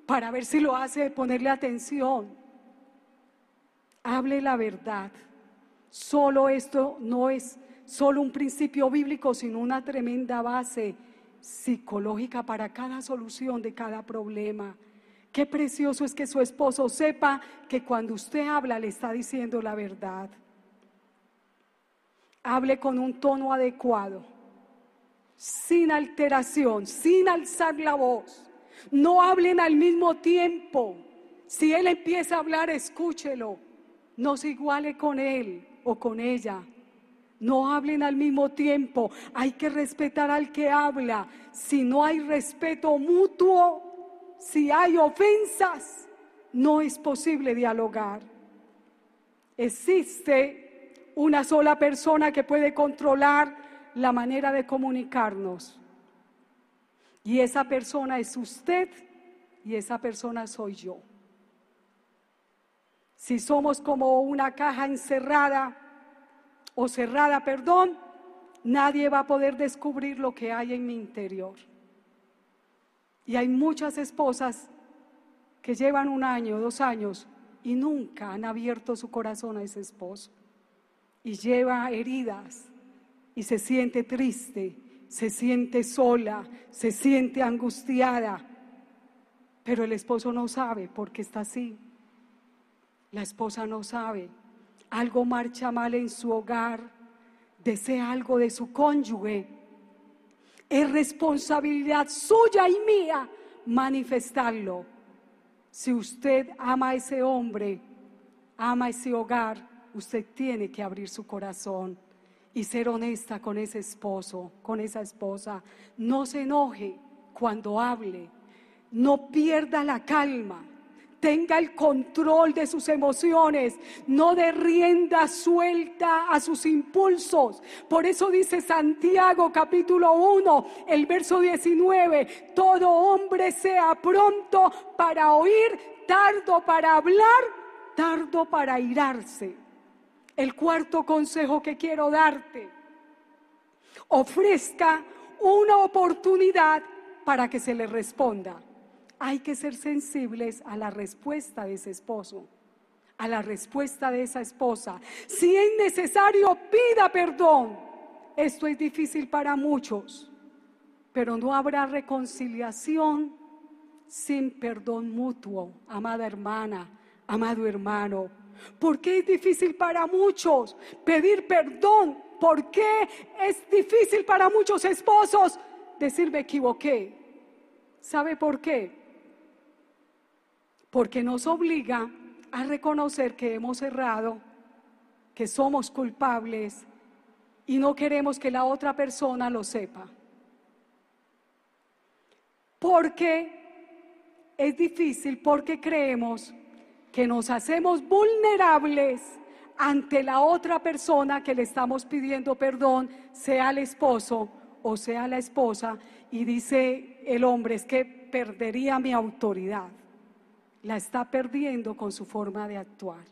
para ver si lo hace, ponerle atención. Hable la verdad. Solo esto no es solo un principio bíblico, sino una tremenda base psicológica para cada solución de cada problema. Qué precioso es que su esposo sepa que cuando usted habla le está diciendo la verdad. Hable con un tono adecuado, sin alteración, sin alzar la voz. No hablen al mismo tiempo. Si él empieza a hablar, escúchelo. No se iguale con él o con ella. No hablen al mismo tiempo. Hay que respetar al que habla. Si no hay respeto mutuo, si hay ofensas, no es posible dialogar. Existe una sola persona que puede controlar la manera de comunicarnos. Y esa persona es usted y esa persona soy yo. Si somos como una caja encerrada o cerrada, nadie va a poder descubrir lo que hay en mi interior. Y hay muchas esposas que llevan 1 año, 2 años y nunca han abierto su corazón a ese esposo. Y lleva heridas y se siente triste, se siente sola, se siente angustiada. Pero el esposo no sabe por qué está así. La esposa no sabe. Algo marcha mal en su hogar, desea algo de su cónyuge. Es responsabilidad suya y mía manifestarlo. Si usted ama a ese hombre, ama ese hogar, usted tiene que abrir su corazón y ser honesta con ese esposo, con esa esposa. No se enoje cuando hable, no pierda la calma. Tenga el control de sus emociones, no dé rienda suelta a sus impulsos. Por eso dice Santiago capítulo 1, el verso 19, todo hombre sea pronto para oír, tardo para hablar, tardo para airarse. El cuarto consejo que quiero darte: ofrezca una oportunidad para que se le responda. Hay que ser sensibles a la respuesta de ese esposo, a la respuesta de esa esposa. Si es necesario, pida perdón. Esto es difícil para muchos, pero no habrá reconciliación sin perdón mutuo, amada hermana, amado hermano. ¿Por qué es difícil para muchos pedir perdón? ¿Por qué es difícil para muchos esposos decir me equivoqué? ¿Sabe por qué? Porque nos obliga a reconocer que hemos errado, que somos culpables y no queremos que la otra persona lo sepa. Porque es difícil, porque creemos que nos hacemos vulnerables ante la otra persona que le estamos pidiendo perdón, sea el esposo o sea la esposa, y dice el hombre, es que perdería mi autoridad. La está perdiendo con su forma de actuar.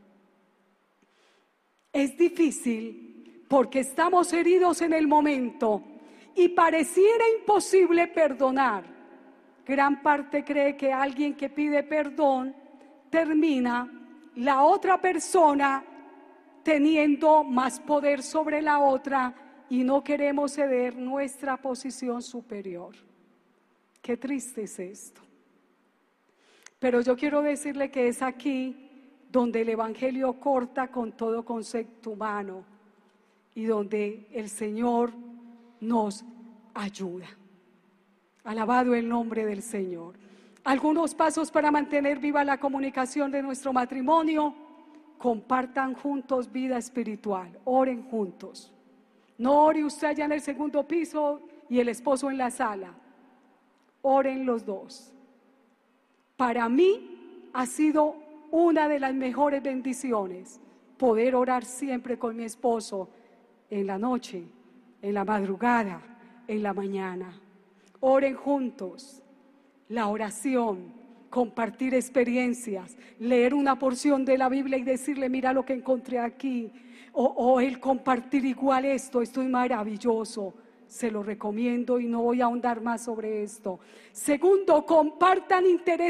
Es difícil porque estamos heridos en el momento y pareciera imposible perdonar. Gran parte cree que alguien que pide perdón termina la otra persona teniendo más poder sobre la otra y no queremos ceder nuestra posición superior. Qué triste es esto. Pero yo quiero decirle que es aquí donde el Evangelio corta con todo concepto humano y donde el Señor nos ayuda. Alabado el nombre del Señor. Algunos pasos para mantener viva la comunicación de nuestro matrimonio: compartan juntos vida espiritual, oren juntos. No ore usted allá en el segundo piso y el esposo en la sala. Oren los dos. Para mí ha sido una de las mejores bendiciones poder orar siempre con mi esposo en la noche, en la madrugada, en la mañana. Oren juntos. La oración, compartir experiencias, leer una porción de la Biblia y decirle mira lo que encontré aquí, o el compartir igual esto es maravilloso. Se lo recomiendo y no voy a ahondar más sobre esto. Segundo, compartan interés